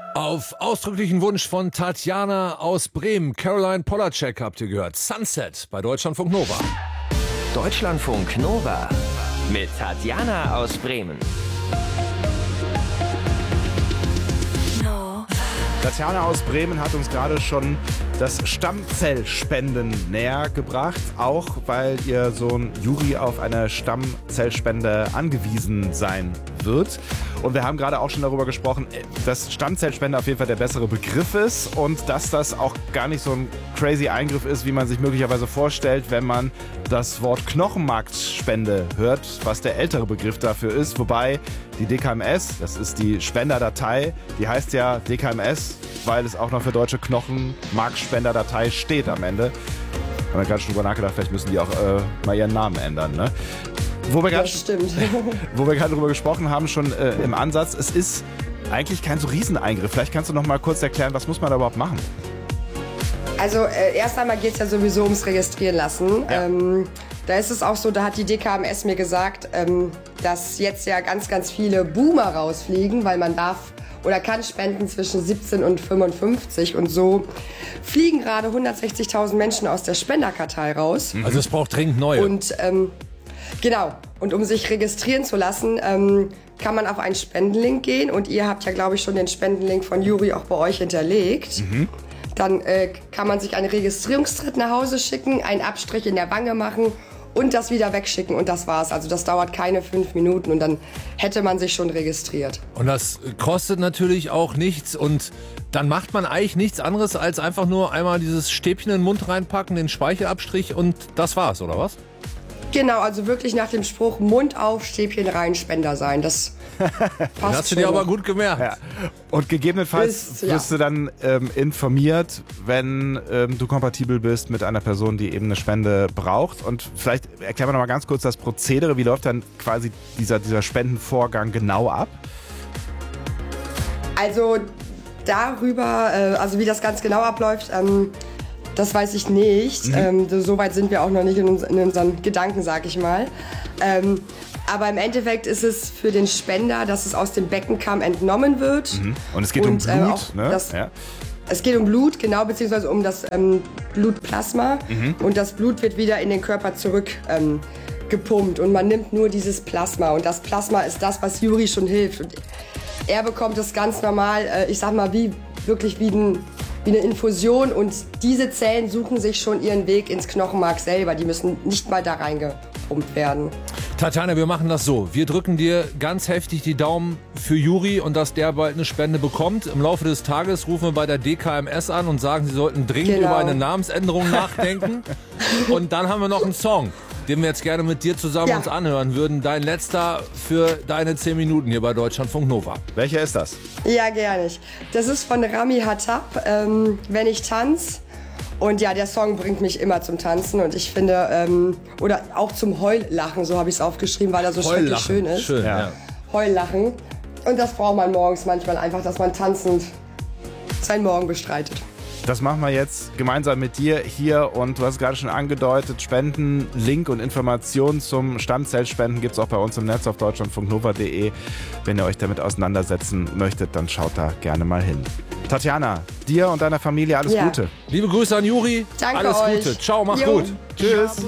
Auf ausdrücklichen Wunsch von Tatjana aus Bremen, Caroline Polacek habt ihr gehört. Sunset bei Deutschlandfunk Nova. Deutschlandfunk Nova mit Tatjana aus Bremen. Tatjana aus Bremen hat uns gerade schon das Stammzellspenden näher gebracht, auch weil ihr Sohn Juri auf eine Stammzellspende angewiesen sein wird. Und wir haben gerade auch schon darüber gesprochen, dass Stammzellspende auf jeden Fall der bessere Begriff ist und dass das auch gar nicht so ein crazy Eingriff ist, wie man sich möglicherweise vorstellt, wenn man das Wort Knochenmarkspende hört, was der ältere Begriff dafür ist. Wobei die DKMS, das ist die Spenderdatei, die heißt ja DKMS, weil es auch noch für deutsche Knochenmarkspenderdatei steht am Ende. Haben wir gerade schon drüber nachgedacht, vielleicht müssen die auch mal ihren Namen ändern, ne? Wo wir gerade drüber gesprochen haben, schon im Ansatz, es ist eigentlich kein so Rieseneingriff. Vielleicht kannst du noch mal kurz erklären, was muss man da überhaupt machen? Also erst einmal geht es ja sowieso ums Registrieren lassen. Ja. Da ist es auch so, da hat die DKMS mir gesagt, dass jetzt ja ganz, ganz viele Boomer rausfliegen, weil man darf oder kann spenden zwischen 17 und 55 und so fliegen gerade 160.000 Menschen aus der Spenderkartei raus. Also es braucht dringend neue. Und genau, und um sich registrieren zu lassen, kann man auf einen Spendenlink gehen und ihr habt ja, glaube ich, schon den Spendenlink von Juri auch bei euch hinterlegt. Dann kann man sich einen Registrierungstritt nach Hause schicken, einen Abstrich in der Wange machen und das wieder wegschicken und das war's. Also das dauert keine 5 Minuten und dann hätte man sich schon registriert. Und das kostet natürlich auch nichts und dann macht man eigentlich nichts anderes als einfach nur einmal dieses Stäbchen in den Mund reinpacken, den Speichelabstrich und das war's, oder was? Genau, also wirklich nach dem Spruch Mund auf, Stäbchen rein, Spender sein. Das passt hast du dir aber gut gemerkt. Ja. Und gegebenenfalls wirst du dann informiert, wenn du kompatibel bist mit einer Person, die eben eine Spende braucht. Und vielleicht erklären wir noch mal ganz kurz das Prozedere. Wie läuft dann quasi dieser Spendenvorgang genau ab? Also darüber, also wie das ganz genau abläuft, das weiß ich nicht. So weit sind wir auch noch nicht in unseren Gedanken, sag ich mal. Aber im Endeffekt ist es für den Spender, dass es aus dem Beckenkamm entnommen wird. Und es geht um Blut, ne? Es geht um Blut, genau, beziehungsweise um das Blutplasma. Und das Blut wird wieder in den Körper zurück gepumpt. Und man nimmt nur dieses Plasma. Und das Plasma ist das, was Juri schon hilft. Und er bekommt es ganz normal, ich sag mal, wie eine Infusion. Und diese Zellen suchen sich schon ihren Weg ins Knochenmark selber. Die müssen nicht mal da reingepumpt werden. Tatjana, wir machen das so. Wir drücken dir ganz heftig die Daumen für Juri und dass der bald eine Spende bekommt. Im Laufe des Tages rufen wir bei der DKMS an und sagen, sie sollten dringend über eine Namensänderung nachdenken. Und dann haben wir noch einen Song, den wir jetzt gerne mit dir zusammen uns anhören würden. Dein letzter für deine 10 Minuten hier bei Deutschlandfunk Nova. Welcher ist das? Ja, gerne. Das ist von Rami Hattab, Wenn ich tanz. Und ja, der Song bringt mich immer zum Tanzen und ich finde, oder auch zum Heullachen, so habe ich es aufgeschrieben, weil er so schrecklich schön ist. Schön, ja. Heullachen. Und das braucht man morgens manchmal einfach, dass man tanzend seinen Morgen bestreitet. Das machen wir jetzt gemeinsam mit dir hier und du hast gerade schon angedeutet, Spenden, Link und Informationen zum Stammzellspenden gibt es auch bei uns im Netz auf deutschlandfunknova.de. Wenn ihr euch damit auseinandersetzen möchtet, dann schaut da gerne mal hin. Tatjana, dir und deiner Familie alles Gute. Liebe Grüße an Juri. Danke alles euch. Gute. Ciao, mach's gut. Tschüss.